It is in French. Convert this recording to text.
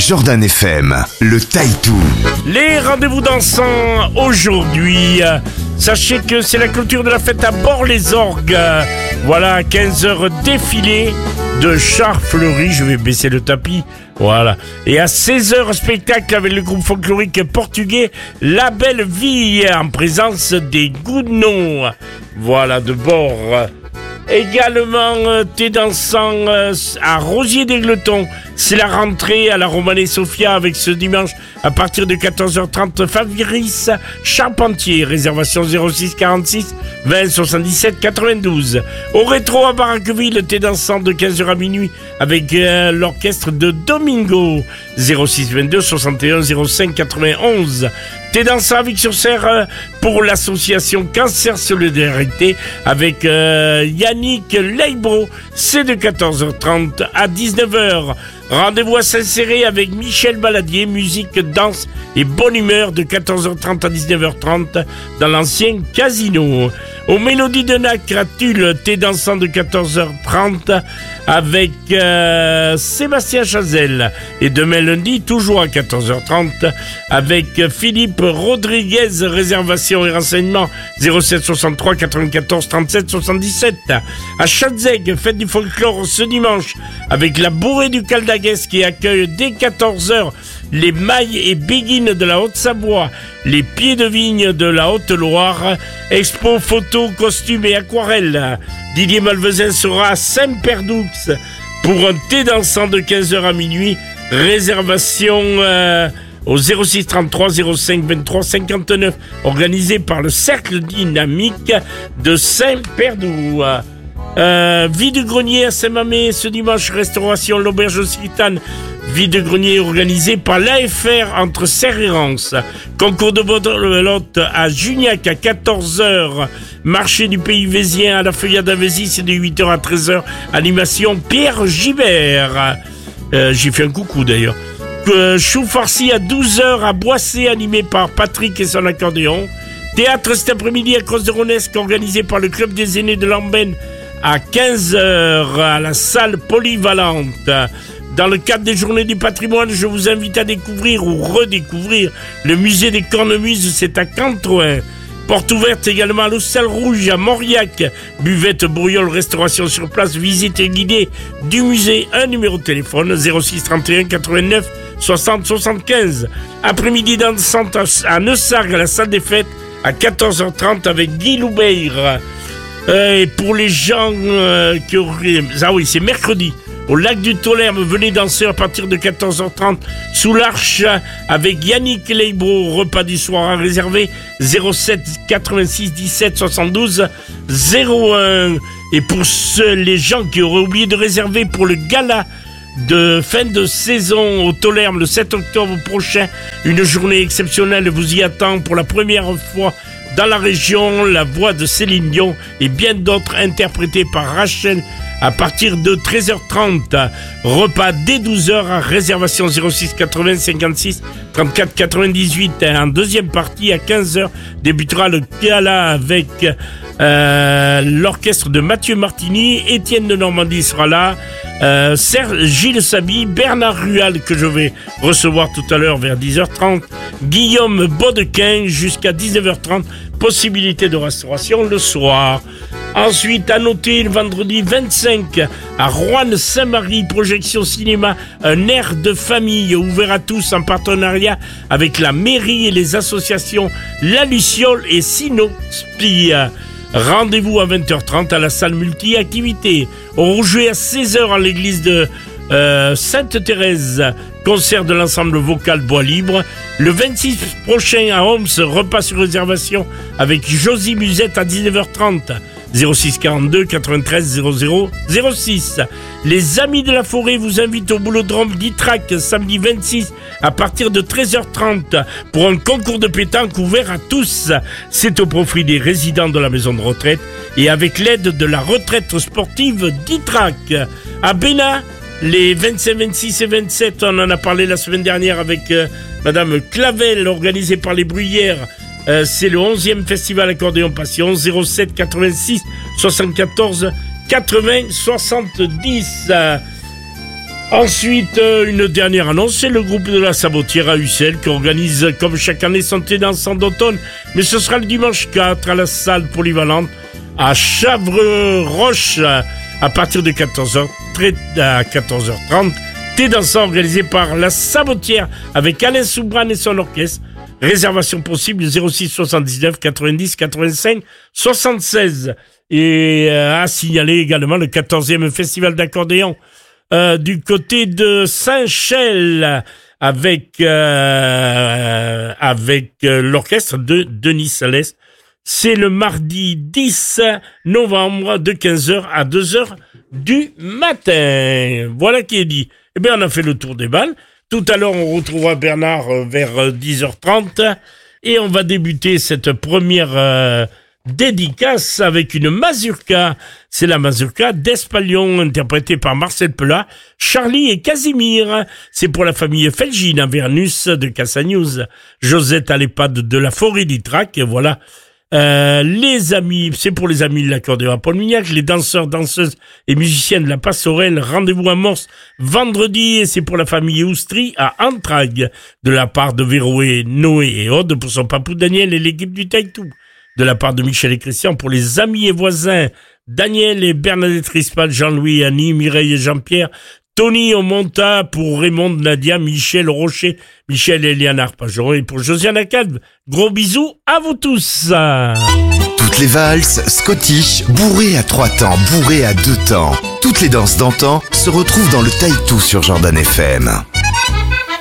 Jordan FM, le Taïtou. Les rendez-vous dansants aujourd'hui. Sachez que c'est la clôture de la fête à Bord-les-Orgues. Voilà, 15h défilé de chars fleuris. Je vais baisser le tapis. Voilà. Et à 16h, spectacle avec le groupe folklorique portugais La Belle Vie en présence des Gounons. Voilà, de Bord. Également, thé dansant à Rosier-d'Égletons. C'est la rentrée à la Romanée Sophia avec ce dimanche à partir de 14h30. Fabrice Charpentier. Réservation 06 46 20 77 92. Au rétro à Barraqueville, thé dansant de 15h à minuit avec l'orchestre de Domingo. 06 22 61 05 91. Thé dansant avec sur serre pour l'association Cancer Solidarité avec Yannick Leibro. C'est de 14h30 à 19h. Rendez-vous à Saint-Céré avec Michel Baladier, musique, danse et bonne humeur de 14h30 à 19h30 dans l'ancien casino. Aux Mélodies de Nac à Tulle, thé dansant de 14h30 avec Sébastien Chazelle. Et demain lundi, toujours à 14h30 avec Philippe Rodriguez. Réservation et renseignements 07 63 94 37 77. À Chatzeg, fête du folklore ce dimanche avec la bourrée du Caldagues qui accueille dès 14h les mailles et béguines de la Haute-Savoie, les pieds de vigne de la Haute-Loire, expo photos, costumes et aquarelles. Didier Malvezin sera à Saint-Perdoux pour un thé dansant de 15h à minuit. Réservation au 06 33 05 23 59, organisé par le Cercle Dynamique de Saint-Perdoux. Vide-grenier à Saint-Mamé ce dimanche, restauration l'Auberge Occitane. Vide-grenier organisé par l'AFR entre Serre et Rance. Concours de bottes à Juniac à 14h. Marché du Pays Vésien à la Feuillade à Vézy, c'est de 8h à 13h. Animation Pierre Gibert. J'ai fait un coucou d'ailleurs. Chou farci à 12h à Boissé, animé par Patrick et son accordéon. Théâtre cet après-midi à Cros-de-Ronesque, organisé par le Club des Aînés de Lambaine à 15h à la salle polyvalente. Dans le cadre des Journées du patrimoine, je vous invite à découvrir ou redécouvrir le musée des Cornemuses, c'est à Cantroin. Porte ouverte également à l'Hostel Rouge, à Mauriac. Buvette, brouillole, restauration sur place, visite guidée du musée. Un numéro de téléphone 06 31 89 60 75. Après-midi dansante à Neussargues, à la salle des fêtes, à 14h30 avec Guy Loubeir. Et pour les gens qui auraient... Ah oui, c'est mercredi. Au lac du Tolherme, venez danser à partir de 14h30 sous l'Arche avec Yannick Leibro. Repas du soir à réserver 07 86 17 72 01. Et pour les gens qui auraient oublié de réserver pour le gala de fin de saison au Tolherme le 7 octobre prochain, une journée exceptionnelle vous y attend pour la première fois dans la région. La voix de Céline Dion et bien d'autres interprétées par Rachel à partir de 13h30. Repas dès 12h, réservation 06 80 56 34 98. En deuxième partie à 15h débutera le gala avec l'orchestre de Mathieu Martini. Étienne de Normandie sera là. Gilles Sabi, Bernard Rual que je vais recevoir tout à l'heure vers 10h30, Guillaume Baudequin jusqu'à 19h30, possibilité de restauration le soir. Ensuite, à noter le vendredi 25 à Roanne-Saint-Marie, projection cinéma, un air de famille ouvert à tous en partenariat avec la mairie et les associations La Luciole et Sinospi. Rendez-vous à 20h30 à la salle multi-activité. On rejouait à 16h à l'église de Sainte-Thérèse. Concert de l'ensemble vocal Bois Libre. Le 26 prochain à Homs, repas sur réservation avec Josie Musette à 19h30. 06 42 93 00 06. Les Amis de la Forêt vous invitent au Boulodrome d'Itrac samedi 26 à partir de 13h30 pour un concours de pétanque ouvert à tous. C'est au profit des résidents de la maison de retraite et avec l'aide de la retraite sportive d'Itrac. À Bénin, les 25, 26 et 27, on en a parlé la semaine dernière avec Madame Clavel, organisé par les Bruyères. C'est le 11e Festival Accordéon Passion, 07 86 74 80 70. Ensuite, une dernière annonce, c'est le groupe de la Sabotière à Ussel qui organise comme chaque année son thé dansant d'automne. Mais ce sera le dimanche 4 à la salle polyvalente à Chavreroche à partir de 14h à 14h30. Thé dansant organisé par la Sabotière avec Alain Soubran et son orchestre. Réservation possible 06 79 90 85 76. Et à signaler également le 14e festival d'accordéon du côté de Saint-Chel avec l'orchestre de Denis Salès. C'est le mardi 10 novembre de 15h à 2h du matin. Voilà qui est dit. Eh bien, on a fait le tour des balles. Tout à l'heure, on retrouvera Bernard vers 10h30 et on va débuter cette première dédicace avec une mazurka. C'est la mazurka d'Espalion, interprétée par Marcel Pelat, Charlie et Casimir. C'est pour la famille Felgine à Vernus de Cassagnouz, Josette à l'EHPAD de la Forêt d'Itrac. Et voilà. Les amis, c'est pour les amis de l'accordéon à Paul Mignac, les danseurs, danseuses et musiciennes de la Passerelle. Rendez-vous à Morse vendredi et c'est pour la famille Oustri à Antragues de la part de Véroé, Noé et Aude pour son papou Daniel et l'équipe du Taïtou. De la part de Michel et Christian pour les amis et voisins Daniel et Bernadette Rispal, Jean-Louis, Annie, Mireille et Jean-Pierre. Tony Omonta pour Raymond, Nadia, Michel Rocher, Michel et Léonard Pageron et pour Josiane Acad. Gros bisous à vous tous. Toutes les valses, scottish, bourrées à 3 temps, bourrées à 2 temps. Toutes les danses d'antan se retrouvent dans le Taïtou sur Jordan FM.